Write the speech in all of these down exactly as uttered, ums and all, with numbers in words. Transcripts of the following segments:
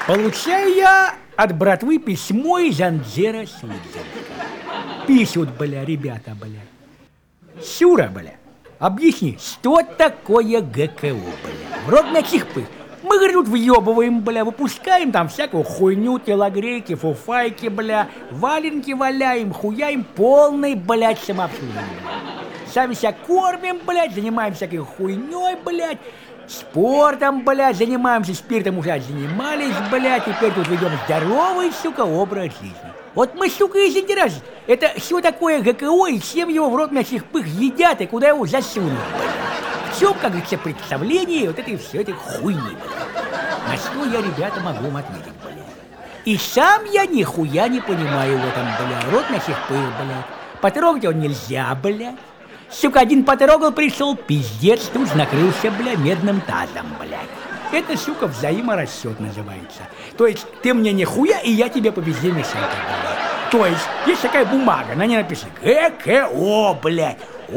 Получаю я от братвы письмо из Анджера Судженска. Пишут, бля, ребята, бля. Сюра, бля, объясни, что такое ГКО, бля? В рот на чихпы. Мы, говорит, тут въебываем, бля, выпускаем там всякую хуйню, телогрейки, фуфайки, бля, валенки валяем, хуяем полный, блядь, самообслуживание. Сами себя кормим, блядь, занимаемся всякой хуйней, блядь, спортом, блядь, занимаемся спиртом, уже занимались, блядь, теперь тут ведем здоровый, сука, образ жизни. Вот мы, сука, и заинтересовались, это что такое ГКО и чем его в рот на чихпых едят и куда его засунут, блядь. В чем, как говорится, представление вот этой все этой хуйни, блядь. На что я, ребята, могу вам отметить, блядь. И сам я нихуя не понимаю в этом, блядь, рот на чихпых, блядь. Потрогать его нельзя, блядь. Сука, один потрогал, пришел, пиздец, тут накрылся, бля, медным тазом, блядь. Это, сука, взаиморасчет называется. То есть ты мне нихуя, и я тебе по везде мешаю, блядь. То есть есть такая бумага, на ней написано ГКО, блядь.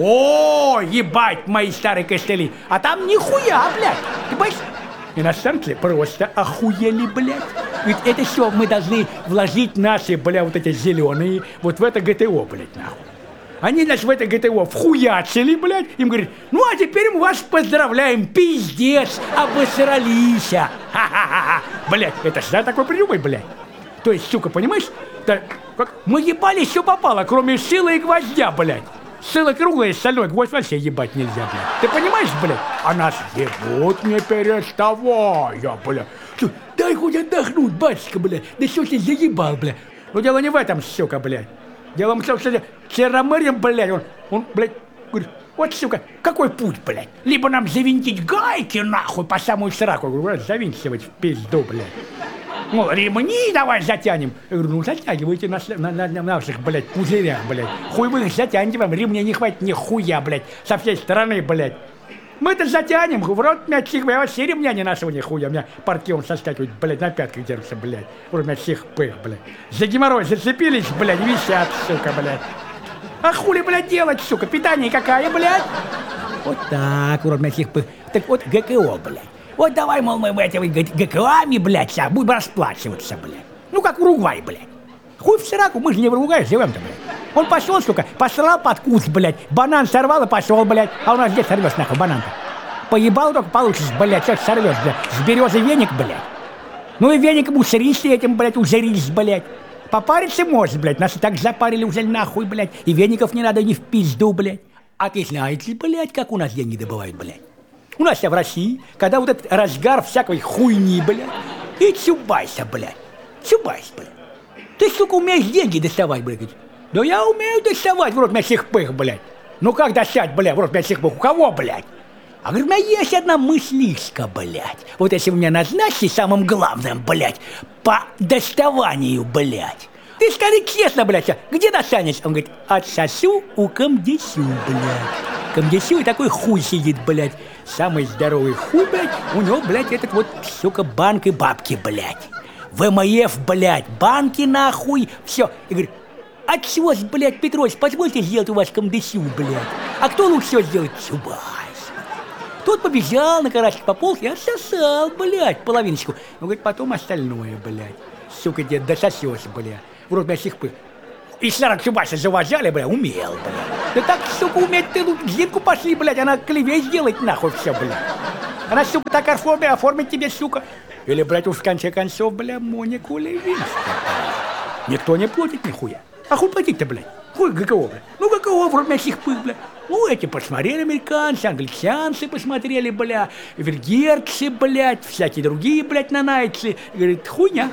О, ебать, мои старые костыли. А там нихуя, блядь. Ты понимаешь? Иностранцы просто охуели, блядь. Ведь это все мы должны вложить наши, бля, вот эти зеленые, вот в это ГТО, блядь, нахуй. Они нас в это ГТО вхуячили, блядь, им говорят, ну а теперь мы вас поздравляем, пиздец, обосрались. Ха-ха-ха, блядь, это ж да, такой придумай, блядь. То есть, сука, понимаешь, да, как, мы ебали все попало, кроме шила и гвоздя, блядь. Шило круглое, стальной, гвоздь вообще ебать нельзя, блядь. Ты понимаешь, блядь? А нас ебут не переставая, блядь. Дай хоть отдохнуть, батюшка, блядь, да что ты заебал, блядь. Но дело не в этом, сука, блядь. Дело в том, что Черномырьем, блядь, он, он, блядь, говорит, вот, сука, какой путь, блядь? Либо нам завинтить гайки, нахуй, по самую сраку. Я говорю, завинтивать в пизду, блядь. Мол, ремни давай затянем. Я говорю, ну затягивайте на, на, на, на наших, блядь, пузырях, блядь. Хуй вы их затянете, вам ремня не хватит нихуя, блядь, со всей стороны, блядь. Мы-то затянем, в рот мячик, я вообще ремня не нашего нихуя. У меня партки он соскакивает, блядь, на пятках держится, блядь. В рот мячик пых, блядь. За геморрой зацепились, блядь, висят, сука, блядь. А хули, блядь, делать, сука, питание какая, блядь? Вот так, в рот мячик пых. Так вот, ГКО, блядь. Вот давай, мол, мы этими ГКОами, блядь, сейчас будем расплачиваться, блядь. Ну, как в Уругвай, блядь. Хуй в сраку, мы же не в Уругвае живем-то, блядь. Он пошел, сука, посрал под куст, блядь. Банан сорвал и пошел, блядь. А у нас где сорвешь, нахуй, банан-то? Поебал только получишь, блядь, что сорвешь, блядь. С березы веник, блядь. Ну и веником усрись этим, блядь, узрись, блядь. Попариться можешь, блядь. Нас и так запарили уже нахуй, блядь. И веников не надо ни в пизду, блядь. А ты знаете, блядь, как у нас деньги добывают, блядь? У нас в России, когда вот этот разгар всякой хуйни, блядь, и чубайся, блядь. Чубайся, блядь. Ты, сука, умеешь деньги доставать, блядь. Да я умею доставать в рот мясих пых, блядь. Ну как достать, блядь, в рот мясих пых? У кого, блядь? А говорит, у меня есть одна мыслишка, блядь. Вот если вы меня назначите самым главным, блядь, по доставанию, блядь. Ты скажи честно, блядь, где достанешь? Он говорит, отсосу у комдесю, блядь. Комдесю и такой хуй сидит, блядь. Самый здоровый хуй, блядь, у него, блядь, этот вот, сука, банк и бабки, блядь. ВМФ, блядь, банки нахуй, все. И говорит, отсос, блядь, Петрович, позвольте сделать у вас комдесю, блядь. А кто лучше всего сделает? Чубайс. Тот побежал на карасик пополз и отсосал, блядь, половиночку. Он говорит, потом остальное, блядь. Сука, дед, дососешь, блядь. В рот мясих пых. И сорок Чубайса завожали, блядь, умел, блядь. Да так, сука, уметь ты, ну, Зинку пошли, блядь, она клевей сделать нахуй все, блядь. Она, сука, так оформит, оформит тебе, сука. Или, блядь, уж в конце концов, блядь, Монику Левинскую. Никто не платит нихуя. А хуй платить-то, блядь? Хуй ГКО, блядь. Ну, ГКО в рот мясих пых, блядь. Ну, эти посмотрели американцы, англичанцы посмотрели, бля, венгерцы, блядь, всякие другие, блядь, нанайцы. Говорит, хуйня.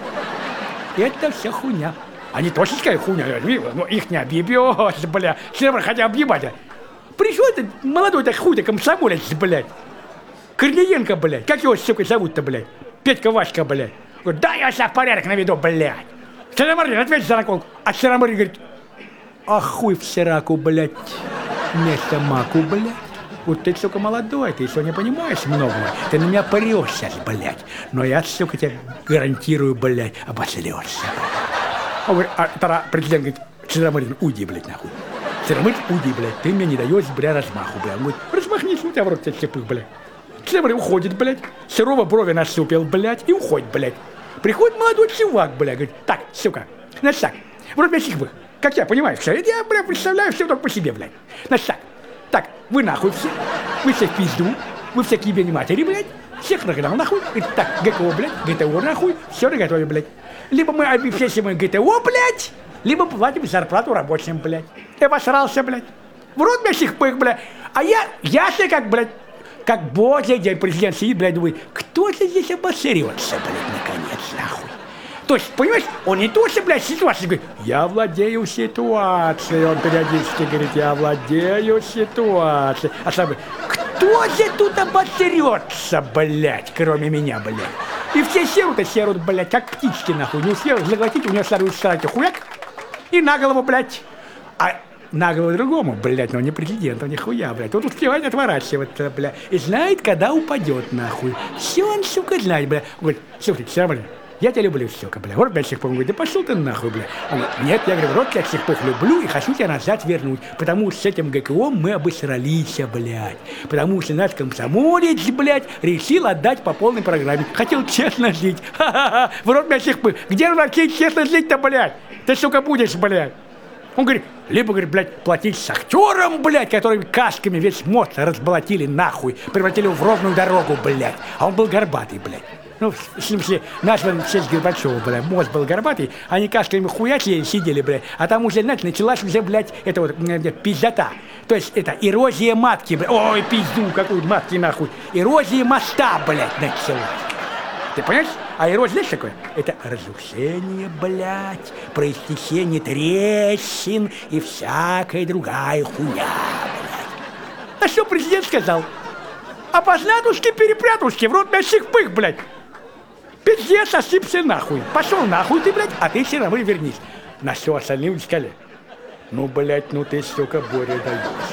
Это все хуйня. Они точно сказали хуйня, но их не объебешь, бля. Все хотя объебать. Пришел этот молодой-то хуй-то комсомолец, блядь. Корниенко, блядь. Как его, сука, зовут-то, блядь? Петька Васька, блядь. Говорит, да, я себя в порядок наведу, блядь. Черномырдин, ответь за наколку. А Черномырдин говорит, а хуй в сраку, блядь. Вместо маку, блядь. Вот ты, сука, молодой, ты еще не понимаешь многого. Ты на меня прешь сейчас, блядь. Но я, сука, тебе гарантирую, блядь, обосрешься. Он говорит, а тогда президент говорит, Черномырдин, уйди, блядь, нахуй. Черномырдин, уйди, блядь, ты мне не даешь, бля, размаху, блядь. Он говорит, размахнись, у тебя в рот цепых, блядь. Черномырдин уходит, блядь. Серова брови насупил, блядь, и уходит, блядь. Приходит молодой чувак, бля, говорит, так, сука, значит так, вроде меня сих бы, как я понимаю, все, это я, бля, представляю все только по себе, блядь. Значит так, так, вы нахуй все, вы все в пизду, вы все к ебени матери, блядь, всех нагнал нахуй, и так, ГКО, блядь, ГТО нахуй, все наготове, блядь. Либо мы обеспечиваем ГТО, блядь, либо платим зарплату рабочим, блядь. Я обосрался, блядь. В рот меня сих пых, блядь. А я, я себе как, блядь, как божий день президент сидит, блядь, думает, кто же здесь обосрется, блядь, наконец, нахуй. То есть, понимаешь, он не то, что, блядь, ситуация, говорит, я владею ситуацией, он периодически говорит, я владею ситуацией. А сам говорит, кто же тут обосрется, блядь, кроме меня, блядь. И все серут, и серут, блядь, как птички, нахуй. Не успел заглотить, у него сразу старайте хуяк, и на голову, блядь. А на голову другому, блядь, но не президенту, нихуя, блядь. Он успевает отворачиваться, блядь, и знает, когда упадет, нахуй. Все он, сука, знает, блядь. Он говорит, слушайте, все, блядь, я тебя люблю, сука, бля. Вот, блядь, всех говорит, да пошел ты нахуй, бля. Он говорит, нет, я говорю, вот я всех пых люблю и хочу тебя назад вернуть, потому что с этим ГКО мы обосрались, блядь. Потому что наш комсомолец, блядь, решил отдать по полной программе. Хотел честно жить. Ха-ха-ха. В рот меня всех пых. Где вообще честно жить-то, блядь? Ты, сука, будешь, блядь. Он говорит, либо, говорит, блядь, платить шахтерам, блядь, которые касками весь мост разболотили нахуй, превратили его в ровную дорогу, блядь. А он был горбатый, блядь. Ну, в смысле, наш в честь Горбачева, блядь, мост был горбатый, они касками хуячили, сидели, блядь, а там уже, знаете, началась уже, блядь, это вот, пиздота. То есть, это эрозия матки, блядь, ой, пизду, какую матки, нахуй. Эрозия моста, блядь, началась. Ты понимаешь? А эрозия, знаешь, такое? Это разрушение, блядь, проистечение трещин и всякая другая хуйня, блядь. А что президент сказал? Опознатушки-перепрятушки, в рот мясих пых, блядь. Пиздец, осыпься нахуй. Пошел нахуй ты, блядь, а ты все равно вернись. На все остальные сказали. Ну, блядь, ну ты, сука, Боря, даешь.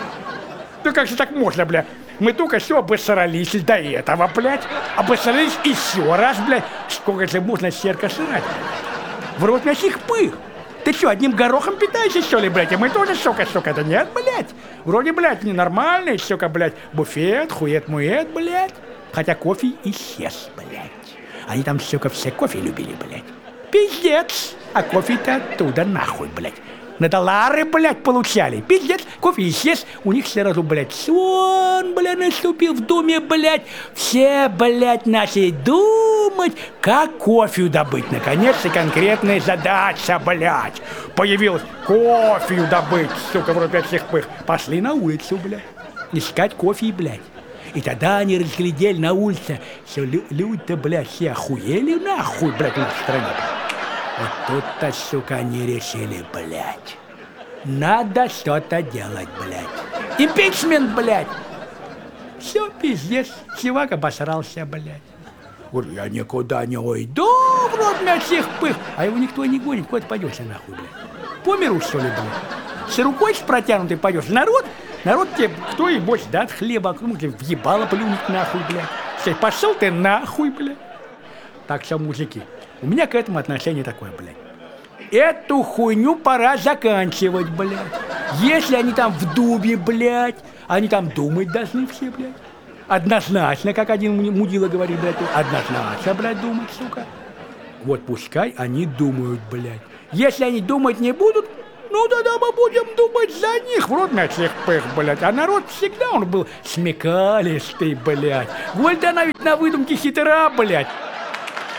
Ну как же так можно, блядь? Мы только все обосрались до этого, блядь. Обосрались еще раз, блядь. Сколько же можно серка срать? В рот мясих пых. Ты что, одним горохом питаешься, что ли, блядь? И мы тоже, сука, сука, да нет, блядь. Вроде, блядь, ненормальный, сука, блядь, буфет, хует-мует, блядь. Хотя кофе исчез, блядь. Они там, сука, все кофе любили, блядь. Пиздец. А кофе-то оттуда нахуй, блядь. На доллары, блядь, получали. Пиздец, кофе исчез. У них сразу, блядь, сон, блядь, наступил в доме, блядь. Все, блядь, начали думать, как кофе добыть. Наконец-то конкретная задача, блядь. Появилась кофе добыть, сука, вроде опять всех пых. Пошли на улицу, блядь, искать кофе, блядь. И тогда они разглядели на улице, что лю- люди-то, блядь, все охуели нахуй, блядь, в нашей стране. Вот тут-то, сука, они решили, блядь, надо что-то делать, блядь. Импичмент, блядь. Все, пиздец, чувак обосрался, блядь. Говорю, я никуда не уйду, в рот меня всех пых. А его никто не гонит, куда ты пойдешь нахуй, блядь. По миру, что ли, блядь? С рукой с протянутой пойдешь. Народ, народ тебе, кто и больше даст хлеба, а кому тебе въебало плюнуть нахуй, блядь. Все, пошел ты нахуй, блядь. Так что, мужики, у меня к этому отношение такое, блядь. Эту хуйню пора заканчивать, блядь. Если они там в дубе, блядь, они там думать должны все, блядь. Однозначно, как один мудила говорит, блядь, однозначно, блядь, думать, сука. Вот пускай они думают, блядь. Если они думать не будут, ну тогда мы будем думать за них. В рот всех пых, блядь. А народ всегда он был смекалистый, блядь. Гвальдана ведь на выдумке хитра, блядь.